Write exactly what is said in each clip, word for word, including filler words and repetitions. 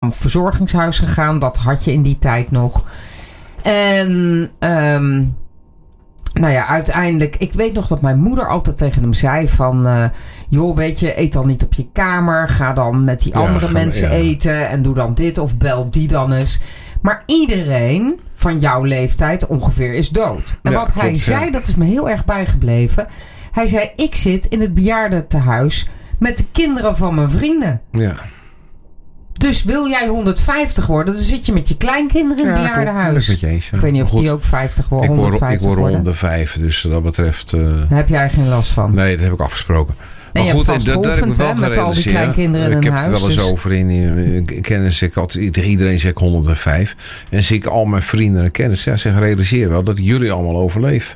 een verzorgingshuis gegaan. Dat had je in die tijd nog. En um, nou ja, uiteindelijk... Ik weet nog dat mijn moeder altijd tegen hem zei van... Uh, joh, weet je, eet dan niet op je kamer. Ga dan met die andere ja, mensen ja. eten. En doe dan dit of bel die dan eens. Maar iedereen van jouw leeftijd ongeveer is dood. En ja, wat hij klopt, zei, ja. dat is me heel erg bijgebleven. Hij zei, ik zit in het bejaardentehuis met de kinderen van mijn vrienden. Ja. Dus wil jij honderdvijftig worden, dan zit je met je kleinkinderen in het ja, bejaardenhuis. Dat je eens, ja. Ik weet niet of Goed, die ook vijftig worden, honderdvijftig worden. Ik word worden. rond de vijf, dus dat betreft... Uh... Daar heb jij geen last van? Nee, dat heb ik afgesproken. En maar je goed, hebt vast geoefend, hè, met al die kleinkinderen in ik een huis. Ik heb het wel eens dus... over in, in, in kennis. Ik had, iedereen zegt honderdvijf. En zie ik al mijn vrienden en kennis. Ja, zeg, realiseer wel dat ik jullie allemaal overleef.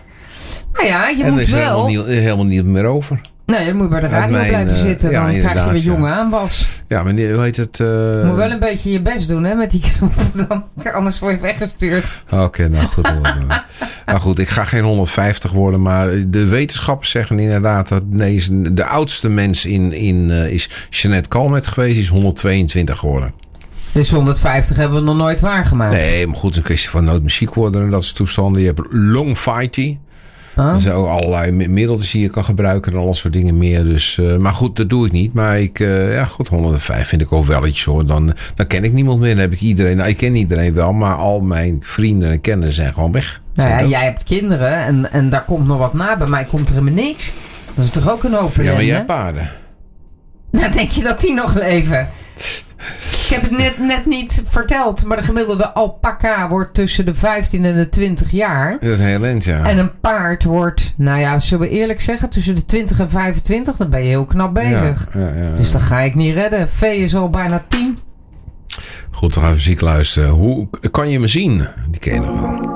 Nou ja, je en moet er is wel... helemaal niet, helemaal niet meer over. Nee, dan moet je bij de radio mijn, blijven zitten. Ja, dan krijg je weer jonge ja. aanwas. Ja, maar hoe heet het? Uh... Je moet wel een beetje je best doen, hè, met die knoppen. Dan, anders word je weggestuurd. Oké, okay, nou goed. nou goed, ik ga geen honderdvijftig worden. Maar de wetenschappers zeggen inderdaad... dat nee, de oudste mens in, in, uh, is Jeanette Calment geweest. Die is honderdtweeëntwintig geworden. Dus honderdvijftig hebben we nog nooit waargemaakt. Nee, maar goed, het is een kwestie van nooit muziek worden en dat soort toestanden. Je hebt longevity. Huh? Er zijn ook allerlei middelen die je kan gebruiken en al dat soort dingen meer. Dus, uh, maar goed, dat doe ik niet. Maar ik, uh, ja goed, honderdvijf vind ik ook wel iets hoor. Dan, dan ken ik niemand meer. Dan heb ik iedereen. Nou, ik ken iedereen wel, maar al mijn vrienden en kennissen zijn gewoon weg. Nou ja, jij hebt kinderen en, en daar komt nog wat na. Bij mij komt er helemaal niks. Dat is toch ook een hoop ellende? Ja, maar jij hebt paarden. Nou, denk je dat die nog leven? Ik heb het net, net niet verteld, maar de gemiddelde alpaca wordt tussen de vijftien en de twintig jaar. Dat is een heel eind, ja. En een paard wordt, nou ja, zullen we eerlijk zeggen, tussen de twintig en vijfentwintig, dan ben je heel knap bezig. Ja, ja, ja, ja. Dus dan ga ik niet redden. Vee is al bijna tien. Goed, we gaan muziek luisteren. Hoe kan je me zien? Die ken je nog wel.